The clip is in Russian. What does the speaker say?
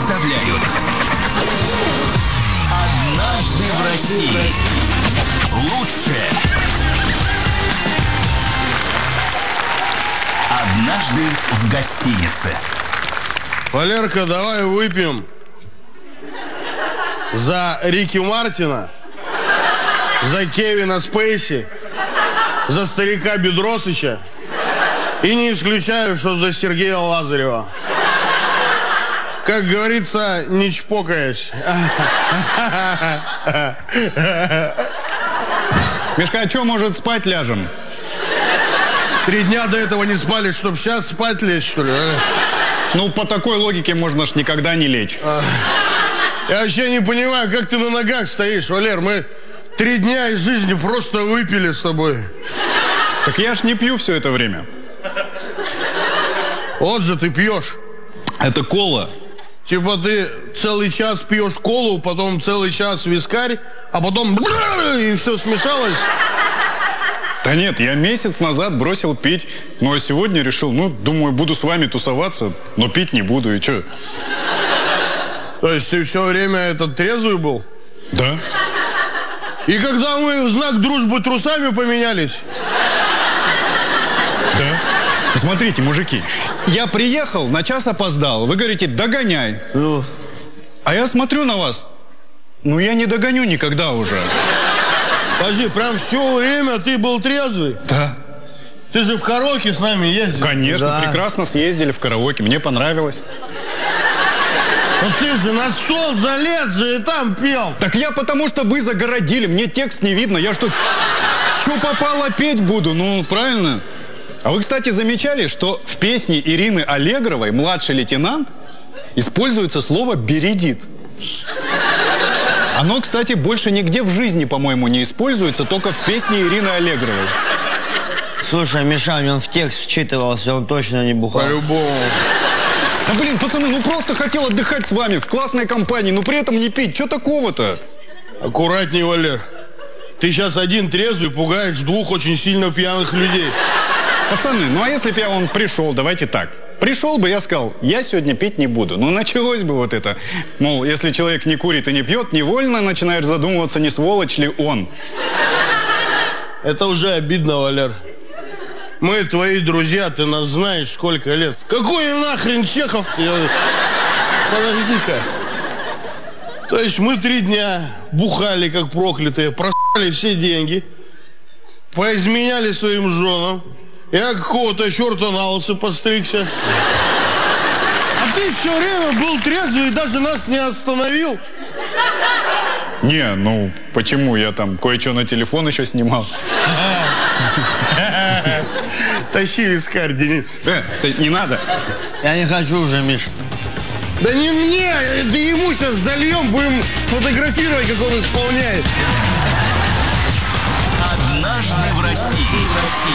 представляют «Однажды в России». Лучшее «Однажды в гостинице». Валерка, давай выпьем за Рики Мартина, за Кевина Спейси, за старика Бедросыча и не исключаю, что за Сергея Лазарева. Как говорится, не чпокаясь. Мишка, а что, может, спать ляжем? 3 дня до этого не спали, чтоб сейчас спать лечь, что ли? А? Ну, по такой логике можно ж никогда не лечь. Я вообще не понимаю, как ты на ногах стоишь, Валер. Мы 3 дня из жизни просто выпили с тобой. Так я ж не пью все это время. Вот же ты пьешь. Это кола. Типа ты целый час пьешь колу, потом целый час вискарь, а потом и все смешалось. Да нет, я месяц назад бросил пить, ну а сегодня решил, думаю, буду с вами тусоваться, но пить не буду, и чё? То есть ты все время этот трезвый был? Да. И когда мы в знак дружбы трусами поменялись? Да. Смотрите, мужики, я приехал, на час опоздал, вы говорите, догоняй. А я смотрю на вас, я не догоню никогда уже. Подожди, прям все время ты был трезвый? Да. Ты же в караоке с нами ездил? Конечно, да. Прекрасно съездили в караоке, мне понравилось. Ну ты же на стол залез же и там пел. Так я потому что вы загородили, мне текст не видно, я что попало петь буду, правильно? А вы, кстати, замечали, что в песне Ирины Аллегровой «Младший лейтенант» используется слово «бередит». Оно, кстати, больше нигде в жизни, по-моему, не используется, только в песне Ирины Аллегровой. Слушай, Мишань, он в текст вчитывался, он точно не бухал. По-любому. Да блин, пацаны, просто хотел отдыхать с вами в классной компании, но при этом не пить. Что такого-то? Аккуратней, Валер. Ты сейчас один трезвый пугаешь 2 очень сильно пьяных людей. Пацаны, а если бы я пришел, давайте так. Пришел бы, я сказал, я сегодня пить не буду. Началось бы вот это. Мол, если человек не курит и не пьет, невольно начинаешь задумываться, не сволочь ли он. Это уже обидно, Валер. Мы твои друзья, ты нас знаешь сколько лет. Какой нахрен Чехов? Подожди-ка. То есть мы 3 дня бухали как проклятые, просали все деньги, поизменяли своим женам. Я какого-то черта на лысо подстригся. А ты все время был трезвый и даже нас не остановил. Не, почему? Я там кое-что на телефон еще снимал. Тащи вискарь, Денис. Не надо. Я не хочу уже, Миш. Да не мне, да ему сейчас зальем, будем фотографировать, как он исполняет. «Однажды в России».